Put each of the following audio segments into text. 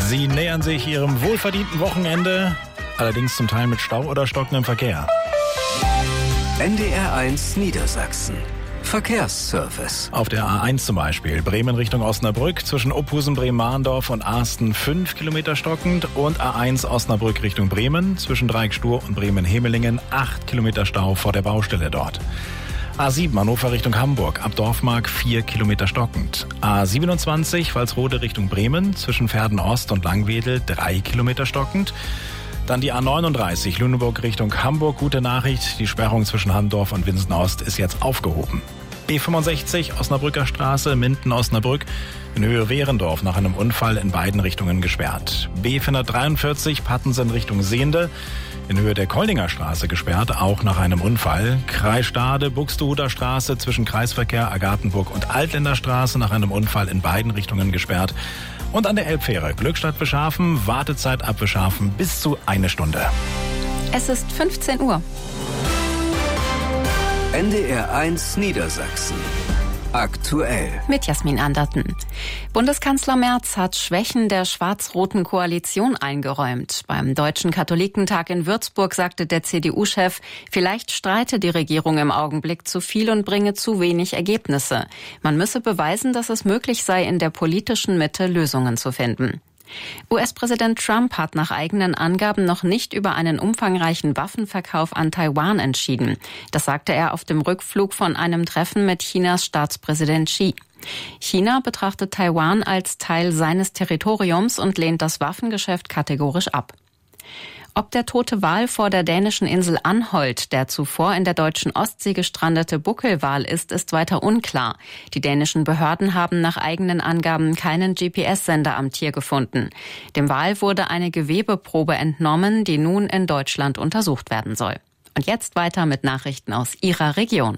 Sie nähern sich ihrem wohlverdienten Wochenende, allerdings zum Teil mit Stau oder stockendem Verkehr. NDR1 Niedersachsen. Verkehrsservice. Auf der A1 zum Beispiel, Bremen Richtung Osnabrück, zwischen Ophusen, Bremen-Mahndorf und Asten 5 Kilometer stockend und A1 Osnabrück Richtung Bremen, zwischen Dreieck-Stur und Bremen-Hemelingen 8 Kilometer Stau vor der Baustelle dort. A7 Hannover Richtung Hamburg, ab Dorfmark 4 Kilometer stockend. A27 Walsrode Richtung Bremen, zwischen Verden-Ost und Langwedel 3 Kilometer stockend. Dann die A39 Lüneburg Richtung Hamburg, gute Nachricht, die Sperrung zwischen Handorf und Winsen-Ost ist jetzt aufgehoben. B65 Osnabrücker Straße, Minden-Osnabrück, in Höhe Wehrendorf nach einem Unfall in beiden Richtungen gesperrt. B443 Pattensen Richtung Sehnde, in Höhe der Koldinger Straße gesperrt, auch nach einem Unfall. Kreis Stade, Buxtehuder Straße zwischen Kreisverkehr Agathenburg und Altländer Straße nach einem Unfall in beiden Richtungen gesperrt. Und an der Elbfähre Glückstadt-Beschafen, Wartezeit ab Beschafen bis zu 1 Stunde. Es ist 15 Uhr. NDR1 Niedersachsen. Aktuell. Mit Jasmin Anderten. Bundeskanzler Merz hat Schwächen der schwarz-roten Koalition eingeräumt. Beim Deutschen Katholikentag in Würzburg sagte der CDU-Chef, vielleicht streite die Regierung im Augenblick zu viel und bringe zu wenig Ergebnisse. Man müsse beweisen, dass es möglich sei, in der politischen Mitte Lösungen zu finden. US-Präsident Trump hat nach eigenen Angaben noch nicht über einen umfangreichen Waffenverkauf an Taiwan entschieden. Das sagte er auf dem Rückflug von einem Treffen mit Chinas Staatspräsident Xi. China betrachtet Taiwan als Teil seines Territoriums und lehnt das Waffengeschäft kategorisch ab. Ob der tote Wal vor der dänischen Insel Anholt der zuvor in der deutschen Ostsee gestrandete Buckelwal ist weiter unklar. Die dänischen Behörden haben nach eigenen Angaben keinen GPS-Sender am Tier gefunden. Dem Wal wurde eine Gewebeprobe entnommen, die nun in Deutschland untersucht werden soll. Und jetzt weiter mit Nachrichten aus Ihrer Region.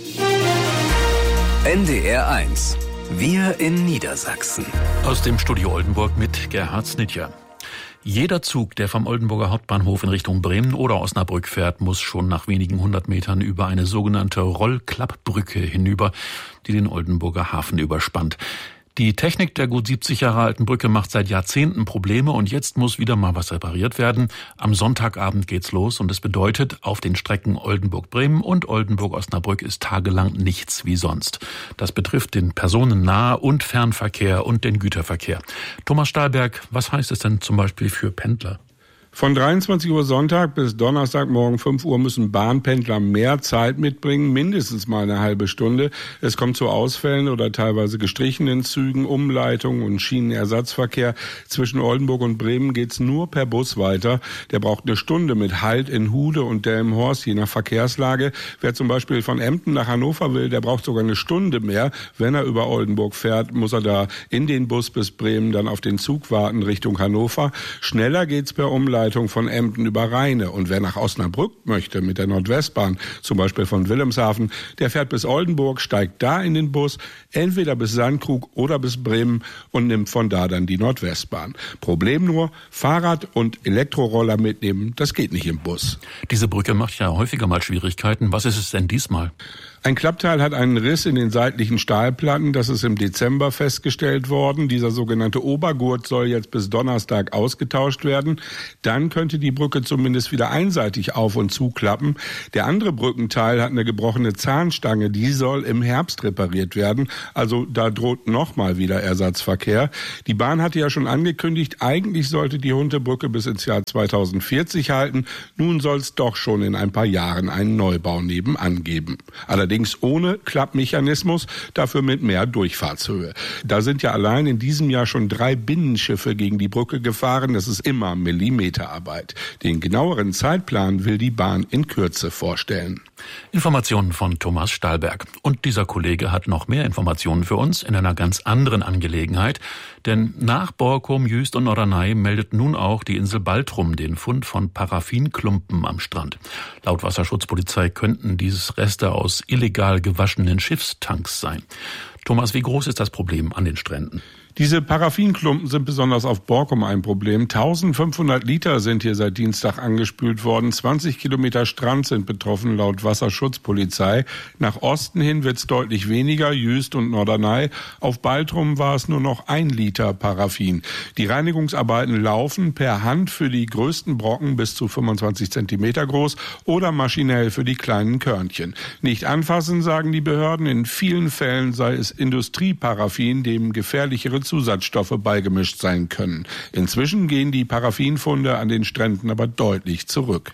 NDR1. Wir in Niedersachsen. Aus dem Studio Oldenburg mit Gerhard Snitjer. Jeder Zug, der vom Oldenburger Hauptbahnhof in Richtung Bremen oder Osnabrück fährt, muss schon nach wenigen 100 Metern über eine sogenannte Rollklappbrücke hinüber, die den Oldenburger Hafen überspannt. Die Technik der gut 70 Jahre alten Brücke macht seit Jahrzehnten Probleme und jetzt muss wieder mal was repariert werden. Am Sonntagabend geht's los und es bedeutet, auf den Strecken Oldenburg-Bremen und Oldenburg-Osnabrück ist tagelang nichts wie sonst. Das betrifft den Personennah- und Fernverkehr und den Güterverkehr. Thomas Stahlberg, was heißt es denn zum Beispiel für Pendler? Von 23 Uhr Sonntag bis Donnerstagmorgen 5 Uhr müssen Bahnpendler mehr Zeit mitbringen, mindestens mal eine halbe Stunde. Es kommt zu Ausfällen oder teilweise gestrichenen Zügen, Umleitungen und Schienenersatzverkehr. Zwischen Oldenburg und Bremen geht's nur per Bus weiter. Der braucht eine Stunde mit Halt in Hude und Delmenhorst, je nach Verkehrslage. Wer zum Beispiel von Emden nach Hannover will, der braucht sogar eine Stunde mehr. Wenn er über Oldenburg fährt, muss er da in den Bus bis Bremen dann auf den Zug warten Richtung Hannover. Schneller geht's per Umleitung von Emden über Rheine. Und wer nach Osnabrück möchte mit der Nordwestbahn, zum Beispiel von Wilhelmshaven, der fährt bis Oldenburg, steigt da in den Bus, entweder bis Sandkrug oder bis Bremen und nimmt von da dann die Nordwestbahn. Problem nur, Fahrrad und Elektroroller mitnehmen, das geht nicht im Bus. Diese Brücke macht ja häufiger mal Schwierigkeiten. Was ist es denn diesmal? Ein Klappteil hat einen Riss in den seitlichen Stahlplatten. Das ist im Dezember festgestellt worden. Dieser sogenannte Obergurt soll jetzt bis Donnerstag ausgetauscht werden. Dann könnte die Brücke zumindest wieder einseitig auf- und zuklappen. Der andere Brückenteil hat eine gebrochene Zahnstange. Die soll im Herbst repariert werden. Also da droht nochmal wieder Ersatzverkehr. Die Bahn hatte ja schon angekündigt, eigentlich sollte die Huntebrücke bis ins Jahr 2040 halten. Nun soll es doch schon in ein paar Jahren einen Neubau nebenan geben. Allerdings ohne Klappmechanismus, dafür mit mehr Durchfahrtshöhe. Da sind ja allein in diesem Jahr schon 3 Binnenschiffe gegen die Brücke gefahren. Das ist immer Millimeterarbeit. Den genaueren Zeitplan will die Bahn in Kürze vorstellen. Informationen von Thomas Stahlberg. Und dieser Kollege hat noch mehr Informationen für uns in einer ganz anderen Angelegenheit. Denn nach Borkum, Jüst und Norderney meldet nun auch die Insel Baltrum den Fund von Paraffinklumpen am Strand. Laut Wasserschutzpolizei könnten dieses Reste aus illegal gewaschenen Schiffstanks sein. Thomas, wie groß ist das Problem an den Stränden? Diese Paraffinklumpen sind besonders auf Borkum ein Problem. 1500 Liter sind hier seit Dienstag angespült worden. 20 Kilometer Strand sind betroffen, laut Wasserschutzpolizei. Nach Osten hin wird es deutlich weniger, Jüst und Norderney. Auf Baltrum war es nur noch 1 Liter Paraffin. Die Reinigungsarbeiten laufen per Hand für die größten Brocken bis zu 25 Zentimeter groß oder maschinell für die kleinen Körnchen. Nicht anfassen, sagen die Behörden. In vielen Fällen sei es Industrieparaffin, dem gefährlichere Zusatzstoffe beigemischt sein können. Inzwischen gehen die Paraffinfunde an den Stränden aber deutlich zurück.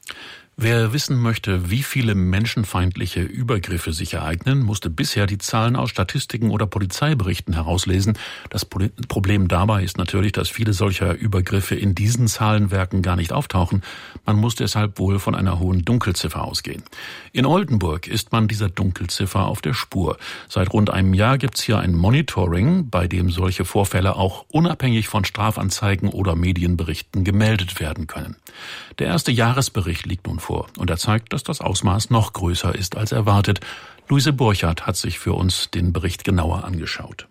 Wer wissen möchte, wie viele menschenfeindliche Übergriffe sich ereignen, musste bisher die Zahlen aus Statistiken oder Polizeiberichten herauslesen. Das Problem dabei ist natürlich, dass viele solcher Übergriffe in diesen Zahlenwerken gar nicht auftauchen. Man muss deshalb wohl von einer hohen Dunkelziffer ausgehen. In Oldenburg ist man dieser Dunkelziffer auf der Spur. Seit rund einem Jahr gibt's hier ein Monitoring, bei dem solche Vorfälle auch unabhängig von Strafanzeigen oder Medienberichten gemeldet werden können. Der erste Jahresbericht liegt nun vor und er zeigt, dass das Ausmaß noch größer ist als erwartet. Luise Burchardt hat sich für uns den Bericht genauer angeschaut.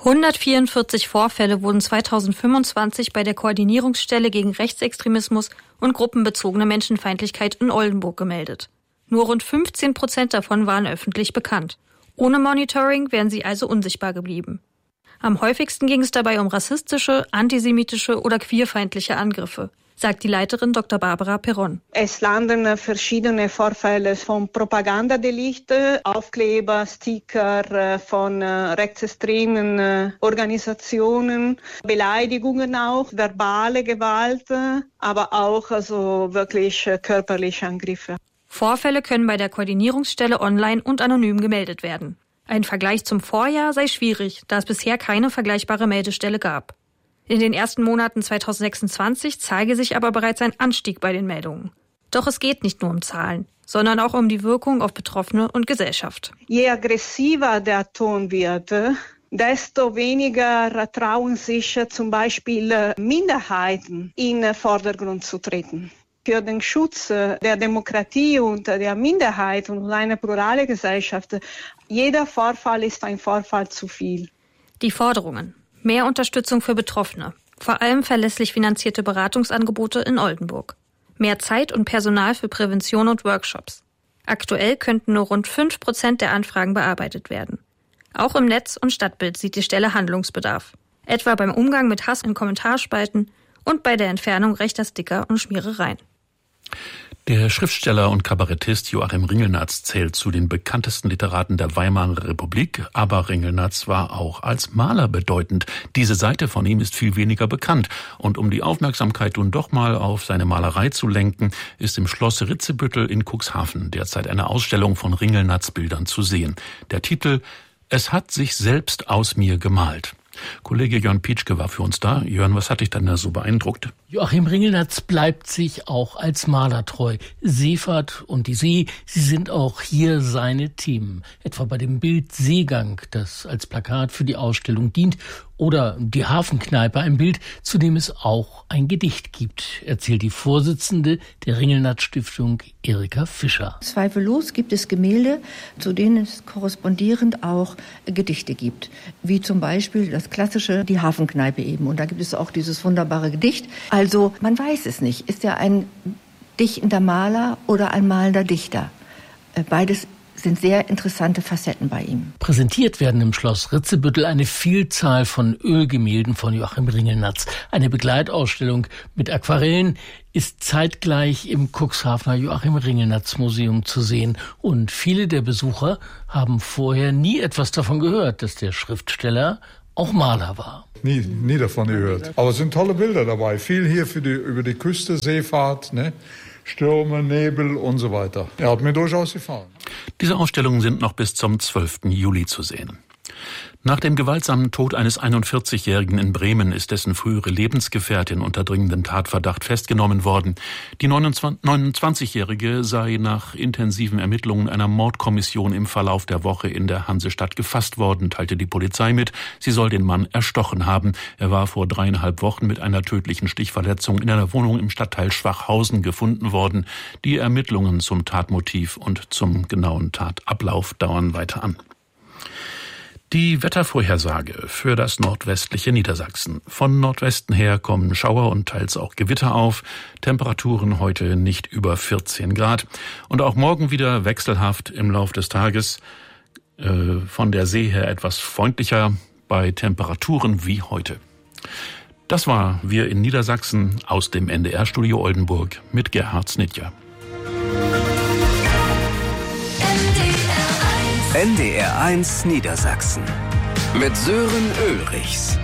144 Vorfälle wurden 2025 bei der Koordinierungsstelle gegen Rechtsextremismus und gruppenbezogene Menschenfeindlichkeit in Oldenburg gemeldet. Nur rund 15% davon waren öffentlich bekannt. Ohne Monitoring wären sie also unsichtbar geblieben. Am häufigsten ging es dabei um rassistische, antisemitische oder queerfeindliche Angriffe, sagt die Leiterin Dr. Barbara Perron. Es landen verschiedene Vorfälle von Propagandadelikte, Aufkleber, Sticker von rechtsextremen Organisationen, Beleidigungen auch, verbale Gewalt, aber auch also wirklich körperliche Angriffe. Vorfälle können bei der Koordinierungsstelle online und anonym gemeldet werden. Ein Vergleich zum Vorjahr sei schwierig, da es bisher keine vergleichbare Meldestelle gab. In den ersten Monaten 2026 zeige sich aber bereits ein Anstieg bei den Meldungen. Doch es geht nicht nur um Zahlen, sondern auch um die Wirkung auf Betroffene und Gesellschaft. Je aggressiver der Ton wird, desto weniger trauen sich zum Beispiel Minderheiten in den Vordergrund zu treten. Für den Schutz der Demokratie und der Minderheit und eine plurale Gesellschaft, jeder Vorfall ist ein Vorfall zu viel. Die Forderungen: mehr Unterstützung für Betroffene, vor allem verlässlich finanzierte Beratungsangebote in Oldenburg. Mehr Zeit und Personal für Prävention und Workshops. Aktuell könnten nur rund 5% der Anfragen bearbeitet werden. Auch im Netz- und Stadtbild sieht die Stelle Handlungsbedarf. Etwa beim Umgang mit Hass in Kommentarspalten und bei der Entfernung rechter Sticker und Schmierereien. Der Schriftsteller und Kabarettist Joachim Ringelnatz zählt zu den bekanntesten Literaten der Weimarer Republik, aber Ringelnatz war auch als Maler bedeutend. Diese Seite von ihm ist viel weniger bekannt. Und um die Aufmerksamkeit nun doch mal auf seine Malerei zu lenken, ist im Schloss Ritzebüttel in Cuxhaven derzeit eine Ausstellung von Ringelnatz-Bildern zu sehen. Der Titel: Es hat sich selbst aus mir gemalt. Kollege Jörn Pietschke war für uns da. Jörn, was hat dich denn da so beeindruckt? Joachim Ringelnatz bleibt sich auch als Maler treu. Seefahrt und die See, sie sind auch hier seine Themen. Etwa bei dem Bild Seegang, das als Plakat für die Ausstellung dient, oder die Hafenkneipe, ein Bild, zu dem es auch ein Gedicht gibt, erzählt die Vorsitzende der Ringelnatz-Stiftung, Erika Fischer. Zweifellos gibt es Gemälde, zu denen es korrespondierend auch Gedichte gibt. Wie zum Beispiel das klassische Die Hafenkneipe eben. Und da gibt es auch dieses wunderbare Gedicht. Also man weiß es nicht. Ist er ein dichtender Maler oder ein malender Dichter? Beides sind sehr interessante Facetten bei ihm. Präsentiert werden im Schloss Ritzebüttel eine Vielzahl von Ölgemälden von Joachim Ringelnatz. Eine Begleitausstellung mit Aquarellen ist zeitgleich im Cuxhavener Joachim Ringelnatz Museum zu sehen. Und viele der Besucher haben vorher nie etwas davon gehört, dass der Schriftsteller auch Maler war. Nie davon gehört. Aber es sind tolle Bilder dabei. Viel hier über die Küste, Seefahrt, ne? Stürme, Nebel und so weiter. Er hat mir durchaus gefallen. Diese Ausstellungen sind noch bis zum 12. Juli zu sehen. Nach dem gewaltsamen Tod eines 41-Jährigen in Bremen ist dessen frühere Lebensgefährtin unter dringendem Tatverdacht festgenommen worden. Die 29-Jährige sei nach intensiven Ermittlungen einer Mordkommission im Verlauf der Woche in der Hansestadt gefasst worden, teilte die Polizei mit. Sie soll den Mann erstochen haben. Er war vor 3,5 Wochen mit einer tödlichen Stichverletzung in einer Wohnung im Stadtteil Schwachhausen gefunden worden. Die Ermittlungen zum Tatmotiv und zum genauen Tatablauf dauern weiter an. Die Wettervorhersage für das nordwestliche Niedersachsen. Von Nordwesten her kommen Schauer und teils auch Gewitter auf. Temperaturen heute nicht über 14 Grad. Und auch morgen wieder wechselhaft im Lauf des Tages. Von der See her etwas freundlicher bei Temperaturen wie heute. Das war Wir in Niedersachsen aus dem NDR-Studio Oldenburg mit Gerhard Snitger. NDR1 Niedersachsen mit Sören Ulrichs.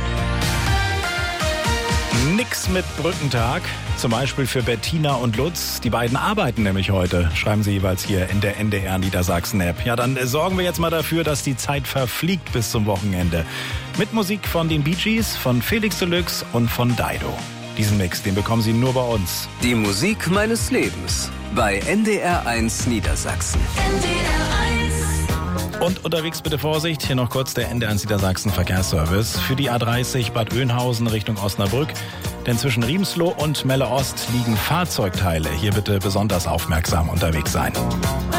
Nix mit Brückentag, zum Beispiel für Bettina und Lutz. Die beiden arbeiten nämlich heute, schreiben sie jeweils hier in der NDR Niedersachsen-App. Ja, dann sorgen wir jetzt mal dafür, dass die Zeit verfliegt bis zum Wochenende. Mit Musik von den Bee Gees, von Felix Deluxe und von Dido. Diesen Mix, den bekommen Sie nur bei uns. Die Musik meines Lebens bei NDR1 Niedersachsen. Und unterwegs bitte Vorsicht, hier noch kurz der NDR1 Niedersachsen Verkehrsservice für die A30 Bad Oeynhausen Richtung Osnabrück. Denn zwischen Riemsloh und Melle Ost liegen Fahrzeugteile. Hier bitte besonders aufmerksam unterwegs sein.